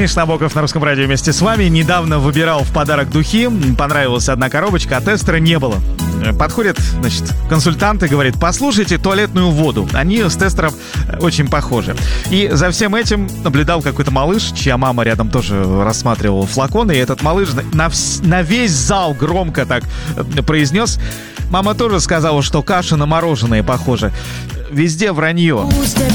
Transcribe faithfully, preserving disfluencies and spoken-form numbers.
Миш Набоков на Русском радио вместе с вами. Недавно выбирал в подарок духи. Понравилась одна коробочка, а тестера не было. Подходит, значит, консультант и говорит: послушайте туалетную воду. Они с тестером очень похожи. И за всем этим наблюдал какой-то малыш, чья мама рядом тоже рассматривала флаконы. И этот малыш на, вс- на весь зал громко так произнес: мама тоже сказала, что каша на мороженое похожа. Везде вранье.